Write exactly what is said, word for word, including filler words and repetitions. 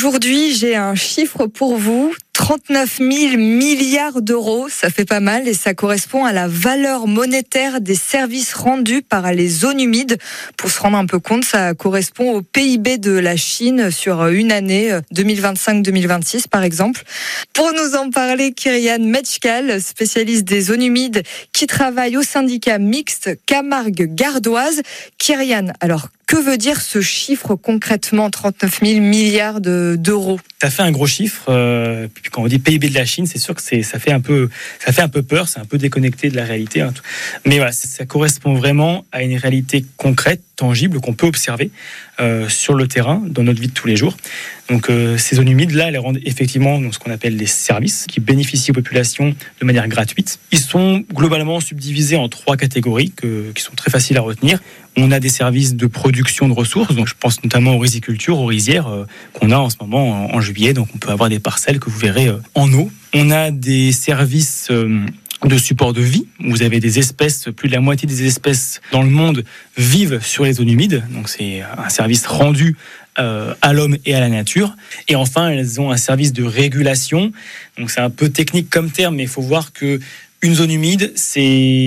Aujourd'hui, j'ai un chiffre pour vous. trente-neuf mille milliards d'euros, ça fait pas mal et ça correspond à la valeur monétaire des services rendus par les zones humides. Pour se rendre un peu compte, ça correspond au P I B de la Chine sur une année, deux mille vingt-cinq deux mille vingt-six par exemple. Pour nous en parler, Kyrian Metchkal, spécialiste des zones humides qui travaille au syndicat mixte Camargue Gardoise. Kyrian, alors que veut dire ce chiffre concrètement, trente-neuf mille milliards de, d'euros? Ça fait un gros chiffre. Euh, puis quand on dit P I B de la Chine, c'est sûr que c'est, ça fait un peu, ça fait un peu peur. C'est un peu déconnecté de la réalité. Hein. Mais voilà, ça correspond vraiment à une réalité concrète, tangible, qu'on peut observer euh, sur le terrain, dans notre vie de tous les jours. Donc euh, ces zones humides là, elles rendent effectivement donc, ce qu'on appelle des services qui bénéficient aux populations de manière gratuite. Ils sont globalement subdivisés en trois catégories que, qui sont très faciles à retenir. On a des services de production de ressources, donc je pense notamment aux rizicultures, aux rizières euh, qu'on a en ce moment en, en juillet. Donc on peut avoir des parcelles que vous verrez euh, en eau. On a des services euh, de support de vie. Vous avez des espèces, plus de la moitié des espèces dans le monde vivent sur les zones humides. Donc c'est un service rendu euh, à l'homme et à la nature. Et enfin, elles ont un service de régulation. Donc c'est un peu technique comme terme, mais il faut voir que une zone humide, c'est